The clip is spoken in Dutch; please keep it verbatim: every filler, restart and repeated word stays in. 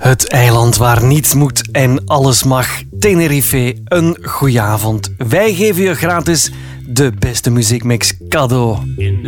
Het eiland waar niets moet en alles mag. Tenerife, een goeie avond. Wij geven je gratis de beste muziekmix cadeau.